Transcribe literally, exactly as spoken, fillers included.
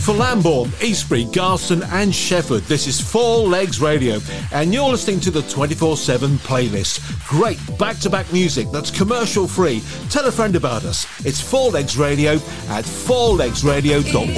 for Lambourne, Eastbury, Garston and Shefford. This is Four Legs Radio and you're listening to the twenty-four seven playlist. Great back-to-back music that's commercial free. Tell a friend about us. It's Four Legs Radio at four legs radio dot org.